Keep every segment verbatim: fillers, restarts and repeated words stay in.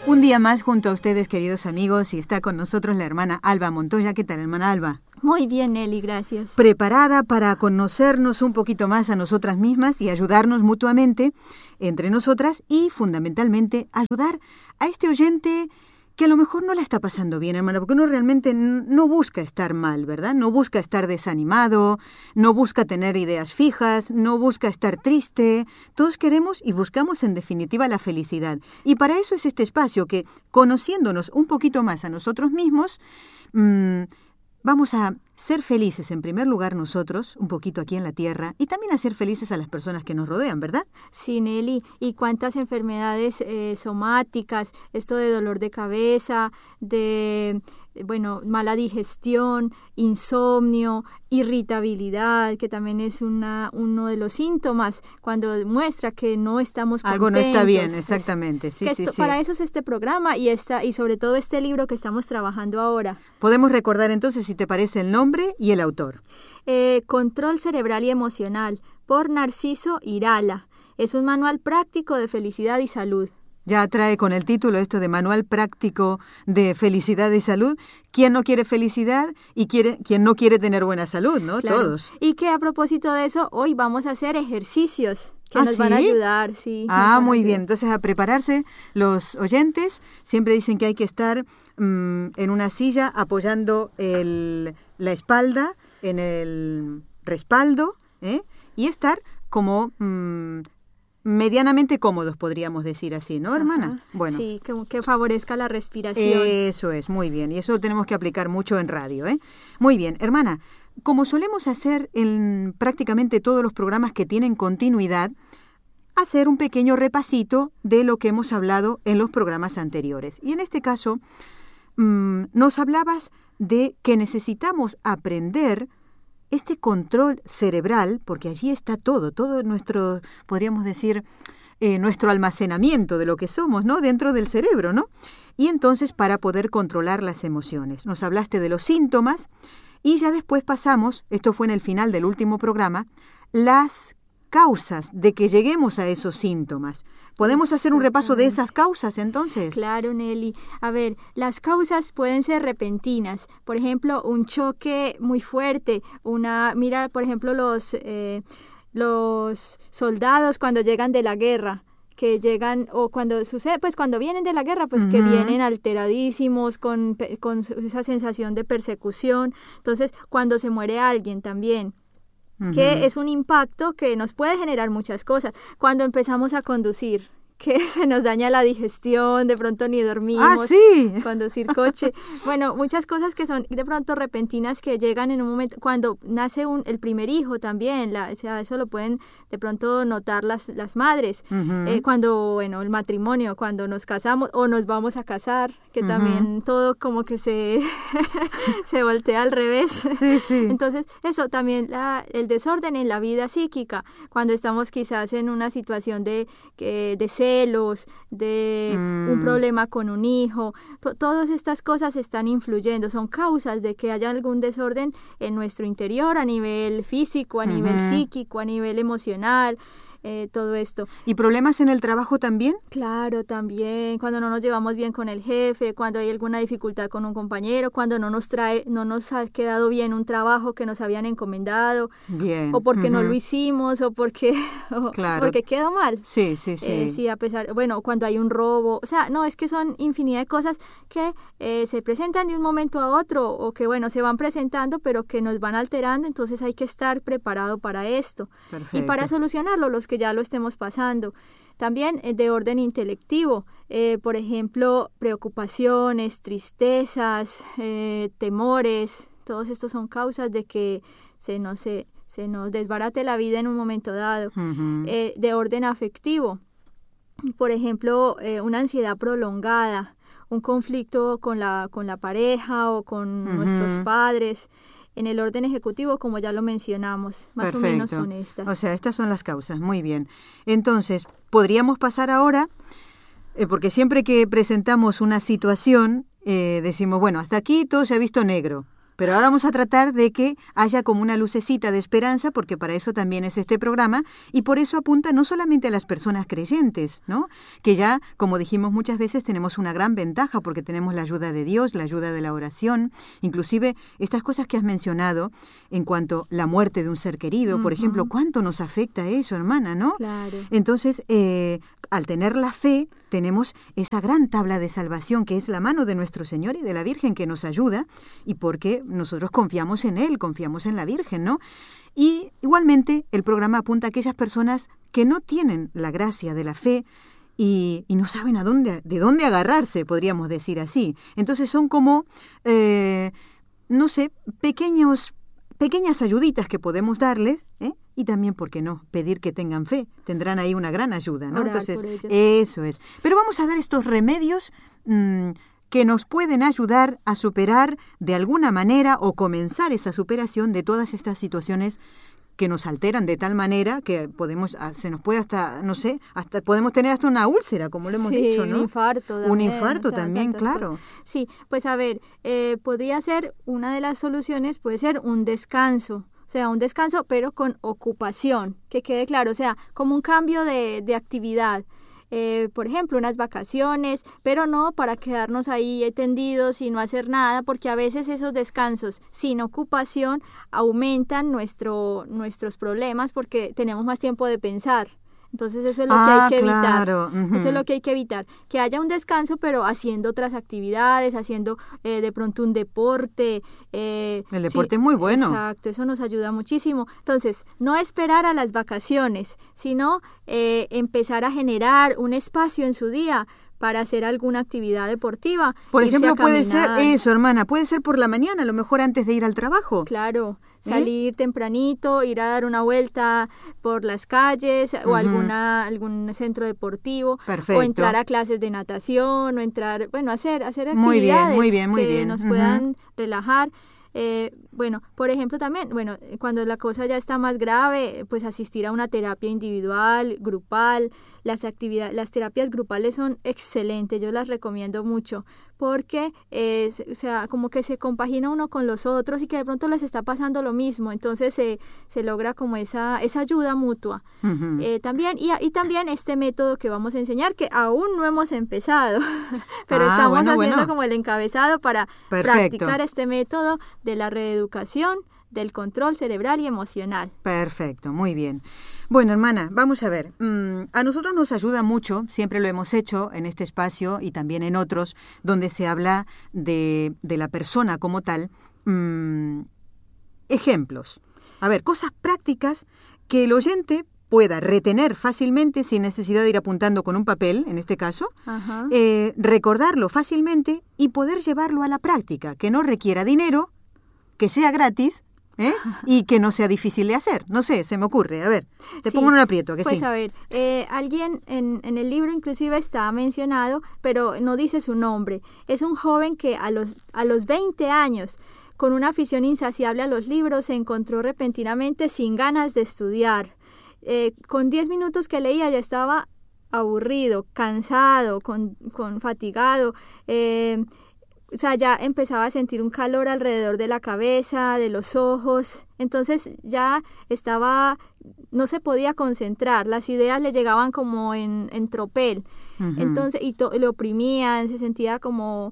Un día más junto a ustedes, queridos amigos, y está con nosotros la hermana Alba Montoya. ¿Qué tal, hermana Alba? Muy bien, Nelly, gracias. Preparada para conocernos un poquito más a nosotras mismas y ayudarnos mutuamente entre nosotras y, fundamentalmente, ayudar a este oyente que a lo mejor no la está pasando bien, hermana, porque uno realmente no busca estar mal, ¿verdad? No busca estar desanimado, no busca tener ideas fijas, no busca estar triste. Todos queremos y buscamos, en definitiva, la felicidad. Y para eso es este espacio que, conociéndonos un poquito más a nosotros mismos, mmm, vamos a ser felices, en primer lugar, nosotros, un poquito aquí en la tierra, y también a ser felices a las personas que nos rodean, ¿verdad? Sí, Nelly. ¿Y cuántas enfermedades eh, somáticas? Esto de dolor de cabeza, de, bueno, mala digestión, insomnio, irritabilidad, que también es una, uno de los síntomas cuando muestra que no estamos contentos. Algo no está bien, exactamente. Sí, que sí, esto, sí. Para eso es este programa y, esta, y sobre todo este libro que estamos trabajando ahora. Podemos recordar entonces, si te parece, el nombre y el autor. Eh, Control Cerebral y Emocional, por Narciso Irala. Es un manual práctico de felicidad y salud. Ya trae con el título esto de Manual Práctico de Felicidad y Salud. ¿Quién no quiere felicidad y quiere, quién no quiere tener buena salud, no? Claro. Todos. Y que a propósito de eso, hoy vamos a hacer ejercicios que ¿Ah, nos sí? van a ayudar. Sí, ah, muy bien. Entonces, a prepararse los oyentes. Siempre dicen que hay que estar mmm, en una silla apoyando el, la espalda en el respaldo, ¿eh? Y estar como mmm, medianamente cómodos, podríamos decir así, ¿no, hermana? Ajá. Bueno. Sí, que, que favorezca la respiración. Eso es, muy bien. Y eso lo tenemos que aplicar mucho en radio, ¿eh? Muy bien, hermana. Como solemos hacer en prácticamente todos los programas que tienen continuidad, hacer un pequeño repasito de lo que hemos hablado en los programas anteriores. Y en este caso, mmm, nos hablabas de que necesitamos aprender este control cerebral, porque allí está todo, todo nuestro, podríamos decir, eh, nuestro almacenamiento de lo que somos, ¿no? Dentro del cerebro, ¿no? Y entonces, para poder controlar las emociones. Nos hablaste de los síntomas y ya después pasamos, esto fue en el final del último programa, las causas de que lleguemos a esos síntomas. ¿Podemos hacer un repaso de esas causas entonces? Claro, Nelly. A ver, las causas pueden ser repentinas. Por ejemplo, un choque muy fuerte. Una, mira, por ejemplo, los, eh, los soldados cuando llegan de la guerra. que llegan, o cuando sucede, pues cuando vienen de la guerra, pues uh-huh. que vienen alteradísimos, con, con esa sensación de persecución. Entonces, cuando se muere alguien también, uh-huh. que es un impacto que nos puede generar muchas cosas. Cuando empezamos a conducir, que se nos daña la digestión, de pronto ni dormimos. ¡Ah, sí! Conducir coche. Bueno, muchas cosas que son de pronto repentinas que llegan en un momento, cuando nace un, el primer hijo también, la, o sea, eso lo pueden de pronto notar las, las madres. Uh-huh. Eh, cuando, bueno, el matrimonio, cuando nos casamos o nos vamos a casar, que uh-huh. también todo como que se, se voltea al revés. Sí, sí. Entonces, eso también, la, el desorden en la vida psíquica, cuando estamos quizás en una situación de, de, de celos, de mm. un problema con un hijo, to- todas estas cosas están influyendo, son causas de que haya algún desorden en nuestro interior a nivel físico, a uh-huh. nivel psíquico, a nivel emocional. Eh, todo esto. ¿Y problemas en el trabajo también? Claro, también, cuando no nos llevamos bien con el jefe, cuando hay alguna dificultad con un compañero, cuando no nos trae, no nos ha quedado bien un trabajo que nos habían encomendado, bien. o porque uh-huh. no lo hicimos, o porque, o claro. porque quedó mal. Sí, sí, sí. Eh, sí, a pesar, bueno, cuando hay un robo, o sea, no, es que son infinidad de cosas que eh, se presentan de un momento a otro, o que, bueno, se van presentando, pero que nos van alterando, entonces hay que estar preparado para esto. Perfecto. Y para solucionarlo, los que ya lo estemos pasando. También eh, de orden intelectivo, eh, por ejemplo, preocupaciones, tristezas, eh, temores, todos estos son causas de que se nos, se, se nos desbarate la vida en un momento dado. Uh-huh. Eh, de orden afectivo, por ejemplo, eh, una ansiedad prolongada, un conflicto con la, con la pareja o con uh-huh. nuestros padres. En el orden ejecutivo, como ya lo mencionamos, más Perfecto. o menos son estas. O sea, estas son las causas, muy bien. Entonces, podríamos pasar ahora, eh, porque siempre que presentamos una situación, eh, decimos, bueno, hasta aquí todo se ha visto negro, Pero ahora vamos a tratar de que haya como una lucecita de esperanza, porque para eso también es este programa, y por eso apunta no solamente a las personas creyentes, ¿no? Que ya, como dijimos muchas veces, tenemos una gran ventaja porque tenemos la ayuda de Dios, la ayuda de la oración, inclusive estas cosas que has mencionado en cuanto a la muerte de un ser querido, uh-huh. por ejemplo, ¿cuánto nos afecta eso, hermana, no? Claro. Entonces, eh, al tener la fe, tenemos esa gran tabla de salvación que es la mano de nuestro Señor y de la Virgen que nos ayuda, y porque nosotros confiamos en Él, confiamos en la Virgen, ¿no? Y igualmente el programa apunta a aquellas personas que no tienen la gracia de la fe y, y no saben a dónde, de dónde agarrarse, podríamos decir así. Entonces son como, eh, no sé, pequeños, pequeñas ayuditas que podemos darles, ¿eh? Y también, ¿por qué no?, pedir que tengan fe. Tendrán ahí una gran ayuda, ¿no? Orar Entonces, por ellos. Eso es. Pero vamos a dar estos remedios mmm, que nos pueden ayudar a superar de alguna manera o comenzar esa superación de todas estas situaciones que nos alteran de tal manera que podemos, se nos puede hasta, no sé, hasta podemos tener hasta una úlcera, como lo hemos sí, dicho, ¿no? un infarto también. Un infarto o sea, también, claro. Cosas. Sí, pues a ver, eh, podría ser, una de las soluciones puede ser un descanso. O sea, un descanso, pero con ocupación, que quede claro, o sea, como un cambio de, de actividad. Eh, por ejemplo, unas vacaciones, pero no para quedarnos ahí tendidos y no hacer nada, porque a veces esos descansos sin ocupación aumentan nuestro, nuestros problemas porque tenemos más tiempo de pensar. Entonces eso es lo ah, que hay que claro. evitar. Uh-huh. Eso es lo que hay que evitar. Que haya un descanso, pero haciendo otras actividades, haciendo eh, de pronto un deporte. Eh, El deporte sí, es muy bueno. Exacto, eso nos ayuda muchísimo. Entonces, no esperar a las vacaciones, sino eh, empezar a generar un espacio en su día para hacer alguna actividad deportiva. Por ejemplo, puede ser eso, hermana, puede ser por la mañana, a lo mejor antes de ir al trabajo. Claro, salir ¿Eh? tempranito, ir a dar una vuelta por las calles uh-huh. o alguna algún centro deportivo. Perfecto. O entrar a clases de natación o entrar, bueno, hacer hacer actividades muy bien, muy bien, muy que bien. nos uh-huh. puedan relajar. Eh, bueno, por ejemplo también, bueno, cuando la cosa ya está más grave, pues asistir a una terapia individual, grupal. Las actividades, las terapias grupales son excelentes, yo las recomiendo mucho, porque es, o sea, como que se compagina uno con los otros y que de pronto les está pasando lo mismo, entonces se, se logra como esa, esa ayuda mutua. Uh-huh. Eh, también, y, y también este método que vamos a enseñar, que aún no hemos empezado, pero ah, estamos bueno, haciendo bueno. como el encabezado para Perfecto. practicar este método de la reeducación, del control cerebral y emocional. Perfecto, muy bien. Bueno, hermana, vamos a ver. Mm, a nosotros nos ayuda mucho, siempre lo hemos hecho en este espacio y también en otros, donde se habla de, de la persona como tal. Mm, ejemplos. A ver, cosas prácticas que el oyente pueda retener fácilmente sin necesidad de ir apuntando con un papel, en este caso, Ajá. eh, recordarlo fácilmente y poder llevarlo a la práctica, que no requiera dinero, que sea gratis, ¿eh? Y que no sea difícil de hacer. No sé, se me ocurre. A ver, te sí, pongo en un aprieto, que pues sí. a ver, eh, alguien en, en el libro inclusive está mencionado, pero no dice su nombre. Es un joven que a los, a los veinte años, con una afición insaciable a los libros, se encontró repentinamente sin ganas de estudiar. Eh, con diez minutos que leía ya estaba aburrido, cansado, con, con fatigado, eh, o sea, ya empezaba a sentir un calor alrededor de la cabeza, de los ojos, entonces ya estaba, no se podía concentrar, las ideas le llegaban como en, en tropel, uh-huh. entonces, y to, le oprimían, se sentía como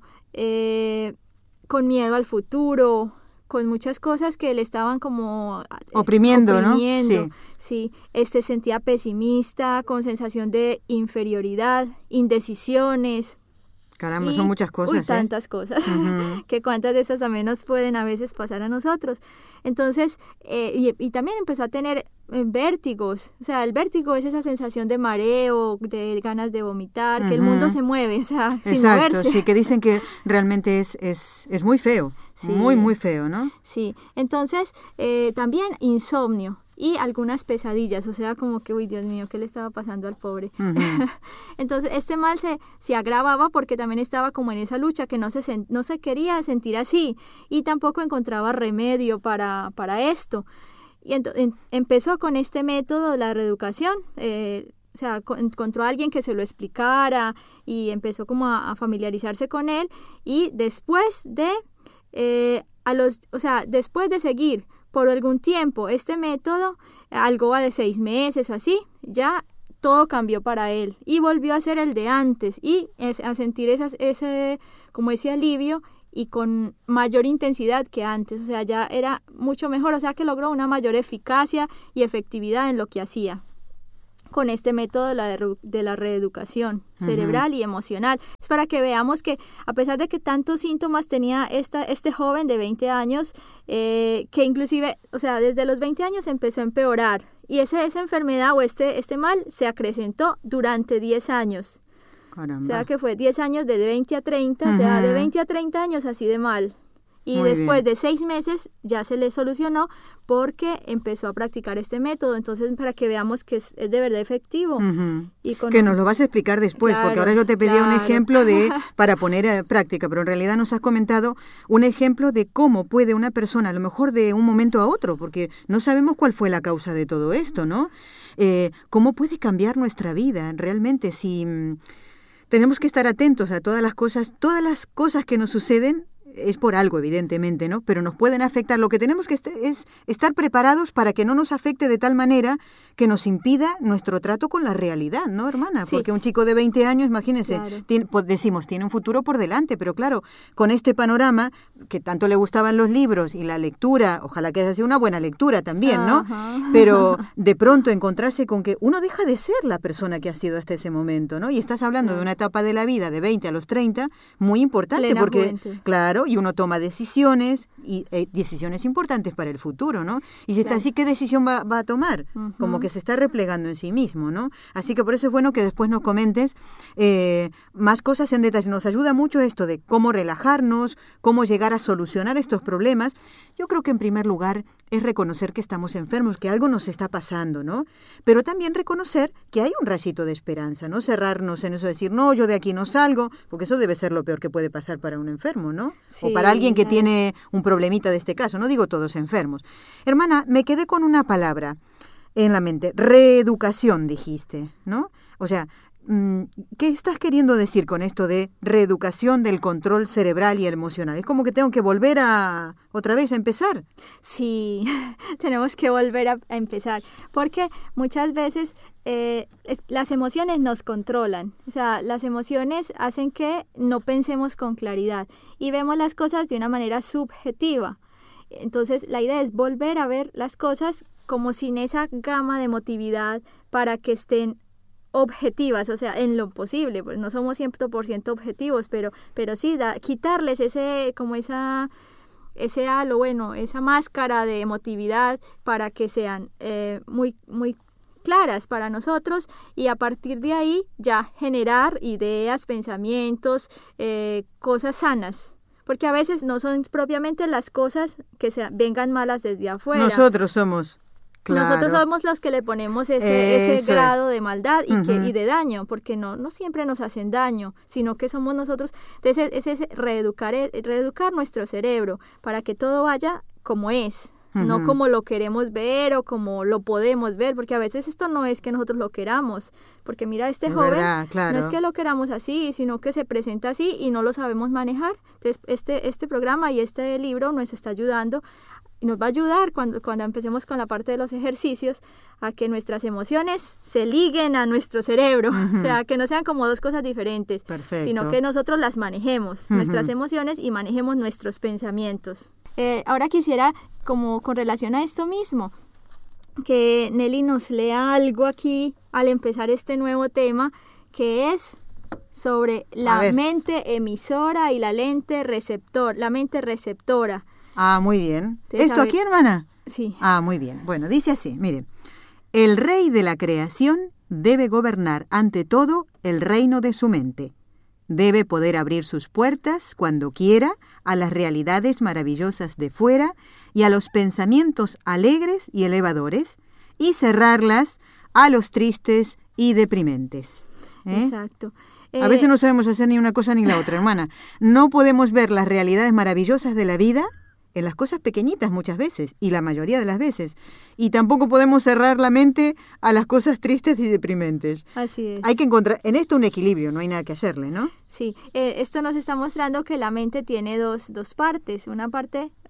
eh, con miedo al futuro, con muchas cosas que le estaban como oprimiendo, oprimiendo, ¿no? Sí. sí, este sentía pesimista, con sensación de inferioridad, indecisiones. Caramba, y, son muchas cosas, uy, ¿eh? tantas cosas, uh-huh. que cuántas de estas también nos pueden a veces pasar a nosotros. Entonces, eh, y, y también empezó a tener eh, vértigos, o sea, el vértigo es esa sensación de mareo, de ganas de vomitar, uh-huh. que el mundo se mueve, o sea, sin Exacto, moverse. Sí, que dicen que realmente es, es, es muy feo, sí. muy, muy feo, ¿no? Sí, entonces, eh, también insomnio. Y algunas pesadillas, o sea, como que, uy, Dios mío, ¿qué le estaba pasando al pobre? Uh-huh. Entonces, este mal se, se agravaba porque también estaba como en esa lucha que no se, sen- no se quería sentir así y tampoco encontraba remedio para, para esto. Y ento- en- empezó con este método de la reeducación, eh, o sea, co- encontró a alguien que se lo explicara y empezó como a, a familiarizarse con él y después de... Eh, a los, o sea, después de seguir por algún tiempo este método, algo de seis meses o así, ya todo cambió para él y volvió a ser el de antes y es, a sentir esas, ese, como ese alivio y con mayor intensidad que antes, o sea, ya era mucho mejor, o sea, que logró una mayor eficacia y efectividad en lo que hacía con este método de la, de, de la reeducación cerebral uh-huh. y emocional. Es para que veamos que a pesar de que tantos síntomas tenía esta, este joven de veinte años, eh, que inclusive, o sea, desde los veinte años empezó a empeorar y ese, esa enfermedad o este, este mal se acrecentó durante diez años. Caramba. O sea que fue diez años de veinte a treinta, uh-huh. o sea, de veinte a treinta años así de mal. Y Muy después bien. de seis meses ya se le solucionó porque empezó a practicar este método. Entonces, para que veamos que es, es de verdad efectivo. Uh-huh. Y con que un... nos lo vas a explicar después, claro, porque ahora yo te pedía claro. un ejemplo de para poner en práctica, pero en realidad nos has comentado un ejemplo de cómo puede una persona, a lo mejor de un momento a otro, porque no sabemos cuál fue la causa de todo esto, ¿no? Eh, ¿Cómo puede cambiar nuestra vida realmente si mm, tenemos que estar atentos a todas las cosas, todas las cosas que nos suceden? Es por algo, evidentemente, ¿no? Pero nos pueden afectar. Lo que tenemos que est- es estar preparados para que no nos afecte de tal manera que nos impida nuestro trato con la realidad, ¿no, hermana? Sí. Porque un chico de veinte años, imagínense, Claro. tiene, pues decimos, tiene un futuro por delante, pero claro, con este panorama que tanto le gustaban los libros y la lectura, ojalá que haya sido una buena lectura también, ¿no? Ajá. Pero de pronto encontrarse con que uno deja de ser la persona que ha sido hasta ese momento, ¿no? Y estás hablando Claro. de una etapa de la vida de veinte a los treinta muy importante, Plena porque, juventud. claro, y uno toma decisiones, y eh, decisiones importantes para el futuro, ¿no? Y si está Claro. así, ¿qué decisión va, va a tomar? Uh-huh. Como que se está replegando en sí mismo, ¿no? Así que por eso es bueno que después nos comentes eh, más cosas en detalle. Nos ayuda mucho esto de cómo relajarnos, cómo llegar a solucionar estos problemas. Yo creo que en primer lugar es reconocer que estamos enfermos, que algo nos está pasando, ¿no? Pero también reconocer que hay un rayito de esperanza, ¿no? Cerrarnos en eso de decir, no, yo de aquí no salgo, porque eso debe ser lo peor que puede pasar para un enfermo, ¿no? Sí, o para alguien que claro. tiene un problemita de este caso, no digo todos enfermos. Hermana, me quedé con una palabra en la mente, reeducación dijiste, ¿no? O sea, ¿qué estás queriendo decir con esto de reeducación del control cerebral y emocional? Es como que tengo que volver a otra vez a empezar. Sí, tenemos que volver a, a empezar, porque muchas veces eh, es, las emociones nos controlan, o sea, las emociones hacen que no pensemos con claridad y vemos las cosas de una manera subjetiva. Entonces, la idea es volver a ver las cosas como sin esa gama de emotividad para que estén objetivas, o sea, en lo posible, pues no somos cien por ciento objetivos, pero, pero sí, da, quitarles ese, como esa, ese halo, bueno, esa máscara de emotividad para que sean eh, muy, muy claras para nosotros y a partir de ahí ya generar ideas, pensamientos, eh, cosas sanas. Porque a veces no son propiamente las cosas que se, vengan malas desde afuera. Nosotros somos. Claro. Nosotros somos los que le ponemos ese, ese grado es. de maldad y, uh-huh. que, y de daño, porque no, no siempre nos hacen daño, sino que somos nosotros. Entonces es, es reeducar, reeducar nuestro cerebro para que todo vaya como es, uh-huh. no como lo queremos ver o como lo podemos ver, porque a veces esto no es que nosotros lo queramos, porque mira, este es joven verdad, claro. no es que lo queramos así, sino que se presenta así y no lo sabemos manejar. Entonces este, este programa y este libro nos está ayudando y nos va a ayudar cuando, cuando empecemos con la parte de los ejercicios a que nuestras emociones se liguen a nuestro cerebro, uh-huh. o sea, que no sean como dos cosas diferentes, Perfecto. sino que nosotros las manejemos, uh-huh. nuestras emociones y manejemos nuestros pensamientos. Eh, ahora quisiera, como con relación a esto mismo, que Nelly nos lea algo aquí al empezar este nuevo tema, que es sobre la mente emisora y la lente receptor, la mente receptora. Ah, muy bien. Entonces, ¿Esto aquí, hermana? Sí. Ah, muy bien. Bueno, dice así, mire. El rey de la creación debe gobernar ante todo el reino de su mente. Debe poder abrir sus puertas cuando quiera a las realidades maravillosas de fuera y a los pensamientos alegres y elevadores y cerrarlas a los tristes y deprimentes. ¿Eh? Exacto. Eh, a veces no sabemos hacer ni una cosa ni la otra, hermana. No podemos ver las realidades maravillosas de la vida en las cosas pequeñitas muchas veces, y la mayoría de las veces. Y tampoco podemos cerrar la mente a las cosas tristes y deprimentes. Así es. Hay que encontrar en esto un equilibrio, no hay nada que hacerle, ¿no? Sí, eh, esto nos está mostrando que la mente tiene dos, dos partes. Una parte,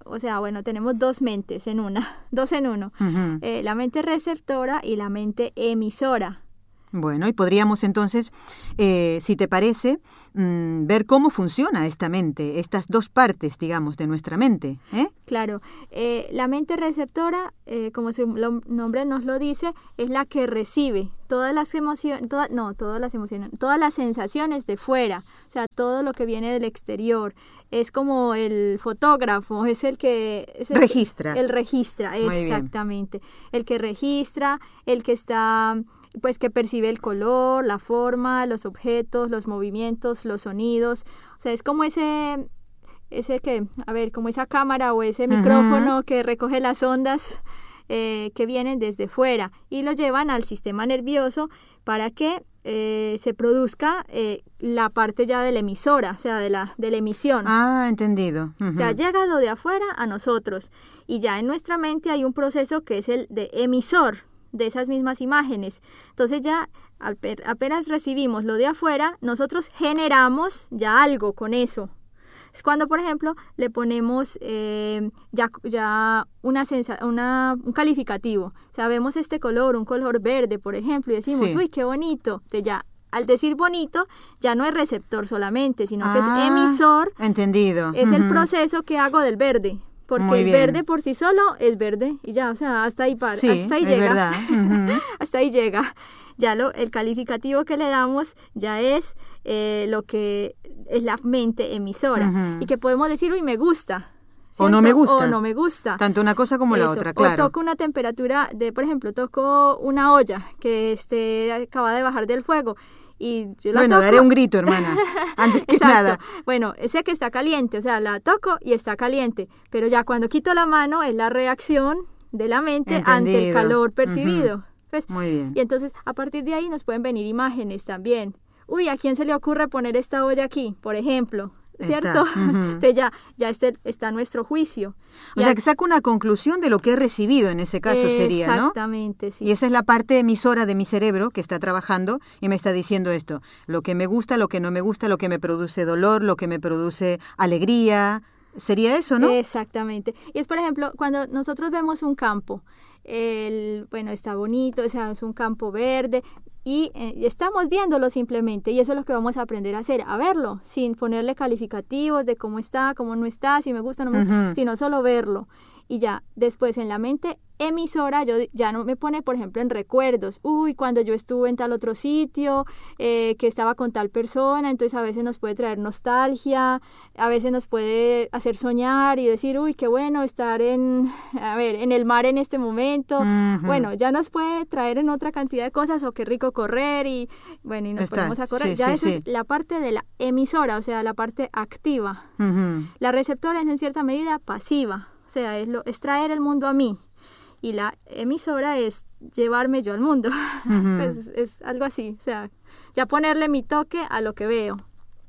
o sea, bueno, tenemos dos mentes en una, dos en uno, uh-huh. eh, la mente receptora y la mente emisora. Bueno, y podríamos entonces, eh, si te parece, mmm, ver cómo funciona esta mente, estas dos partes, digamos, de nuestra mente, ¿eh? Claro, eh, la mente receptora, eh, como su lo, nombre nos lo dice, es la que recibe todas las emociones, toda, no, todas las emociones, todas las sensaciones de fuera, o sea, todo lo que viene del exterior. Es como el fotógrafo, es el que... Es el registra. Que, el registra, Muy exactamente. bien. El que registra, el que está... pues que percibe el color, la forma, los objetos, los movimientos, los sonidos. O sea, es como ese, ese que, a ver, como esa cámara o ese uh-huh. micrófono que recoge las ondas eh, que vienen desde fuera y lo llevan al sistema nervioso para que eh, se produzca eh, la parte ya de la emisora, o sea, de la, de la emisión. Ah, entendido. Uh-huh. O sea, llega lo de afuera a nosotros y ya en nuestra mente hay un proceso que es el de emisor de esas mismas imágenes. Entonces ya apenas recibimos lo de afuera, nosotros generamos ya algo con eso. Es cuando, por ejemplo, le ponemos eh, ya, ya una sensa- una, un calificativo. O sea, vemos este color, un color verde, por ejemplo, y decimos, sí. uy, qué bonito. Entonces ya, al decir bonito, ya no es receptor solamente, sino ah, que es emisor. Entendido. Es uh-huh. el proceso que hago del verde. Porque Muy el bien. verde por sí solo es verde y ya, o sea, hasta ahí, par, sí, hasta ahí es llega. Verdad. Uh-huh. Hasta ahí llega. Ya lo, el calificativo que le damos ya es eh, lo que es la mente emisora. Uh-huh. Y que podemos decir, uy, me gusta. ¿cierto? O no me gusta. O no me gusta. Tanto una cosa como Eso. la otra, claro. O toco una temperatura de, por ejemplo, toco una olla que este, acaba de bajar del fuego. Y yo la bueno, toco. daré un grito, hermana, antes que Exacto. nada. Bueno, sé que está caliente, o sea, la toco y está caliente, pero ya cuando quito la mano es la reacción de la mente Entendido. Ante el calor percibido. Uh-huh. ¿Ves? Muy bien. Y entonces, a partir de ahí nos pueden venir imágenes también. Uy, ¿a quién se le ocurre poner esta olla aquí, por ejemplo? ¿Cierto? Uh-huh. Entonces ya, ya este, está nuestro juicio. O y sea, a... que saca una conclusión de lo que he recibido en ese caso sería, ¿no? Exactamente, sí. Y esa es la parte emisora de mi cerebro que está trabajando y me está diciendo esto. Lo que me gusta, lo que no me gusta, lo que me produce dolor, lo que me produce alegría. Sería eso, ¿no? Exactamente. Y es, por ejemplo, cuando nosotros vemos un campo, el, bueno, está bonito, o sea, es un campo verde, y eh, estamos viéndolo simplemente, y eso es lo que vamos a aprender a hacer, a verlo, sin ponerle calificativos de cómo está, cómo no está, si me gusta o no me gusta, uh-huh. sino solo verlo. Y ya, después en la mente emisora, yo ya no me pone, por ejemplo, en recuerdos, uy, cuando yo estuve en tal otro sitio, eh, que estaba con tal persona, entonces a veces nos puede traer nostalgia, a veces nos puede hacer soñar y decir, uy, qué bueno estar en, a ver, en el mar en este momento, uh-huh. bueno, ya nos puede traer en otra cantidad de cosas, o qué rico correr, y bueno, y nos Está, ponemos a correr, sí, ya sí, eso sí. es la parte de la emisora, o sea, la parte activa. Uh-huh. La receptora es en cierta medida pasiva, o sea, es, lo, es traer el mundo a mí. Y la emisora es llevarme yo al mundo. Uh-huh. es, es algo así, o sea, ya ponerle mi toque a lo que veo.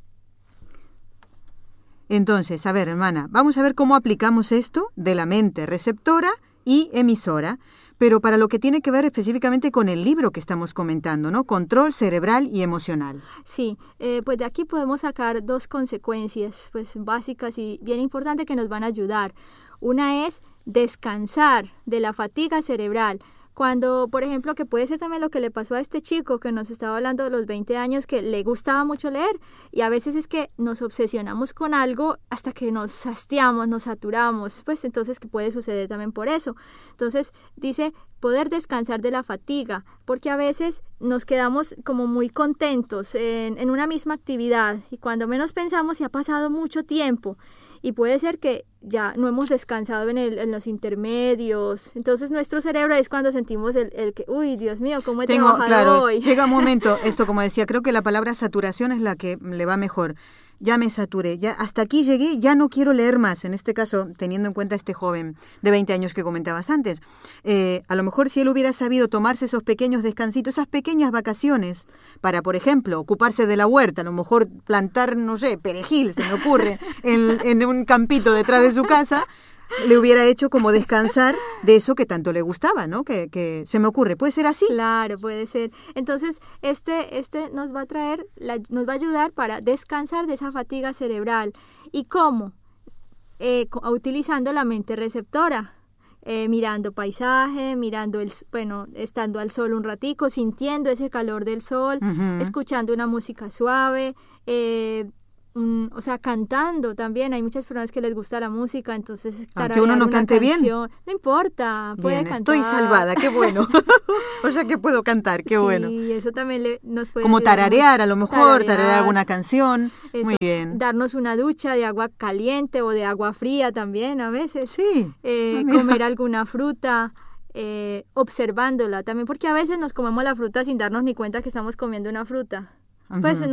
Entonces, a ver, hermana, vamos a ver cómo aplicamos esto de la mente receptora y emisora, pero para lo que tiene que ver específicamente con el libro que estamos comentando, ¿no? Control cerebral y emocional. Sí, eh, pues de aquí podemos sacar dos consecuencias, pues básicas y bien importantes que nos van a ayudar. Una es descansar de la fatiga cerebral. Cuando, por ejemplo, que puede ser también lo que le pasó a este chico que nos estaba hablando de los veinte años, que le gustaba mucho leer, y a veces es que nos obsesionamos con algo hasta que nos hastiamos, nos saturamos, pues entonces que puede suceder también por eso. Entonces dice poder descansar de la fatiga, porque a veces nos quedamos como muy contentos en, en una misma actividad, y cuando menos pensamos se ha pasado mucho tiempo, y puede ser que ya no hemos descansado en, el, en los intermedios. Entonces nuestro cerebro es cuando sentimos el, el que, uy, Dios mío, ¿cómo he Tengo, trabajado claro, hoy? Llega un momento, esto como decía, creo que la palabra saturación es la que le va mejor. Ya me saturé, ya hasta aquí llegué, ya no quiero leer más. En este caso, teniendo en cuenta este joven de veinte años que comentabas antes, eh, a lo mejor si él hubiera sabido tomarse esos pequeños descansitos, esas pequeñas vacaciones, para, por ejemplo, ocuparse de la huerta, a lo mejor plantar, no sé, perejil, se me ocurre, en, en un campito detrás de su casa, le hubiera hecho como descansar de eso que tanto le gustaba, ¿no? Que, que se me ocurre, ¿puede ser así? Claro, puede ser. Entonces, este, este nos va a traer, la, nos va a ayudar para descansar de esa fatiga cerebral. ¿Y cómo? eh, utilizando la mente receptora. Eh, mirando paisaje, mirando el, bueno, estando al sol un ratico, sintiendo ese calor del sol, uh-huh. escuchando una música suave, eh, un, o sea, cantando también. Hay muchas personas que les gusta la música, entonces aunque uno no cante canción, bien, no importa, puede bien, cantar. Estoy salvada, qué bueno. O sea que puedo cantar, qué sí, bueno. Sí, eso también le, nos puede como tararear, a lo mejor, tararear, tararear alguna canción. Eso, muy bien. Darnos una ducha de agua caliente o de agua fría también a veces. Sí. Eh, ah, comer alguna fruta, eh, observándola también, porque a veces nos comemos la fruta sin darnos ni cuenta que estamos comiendo una fruta. Uh-huh. Pues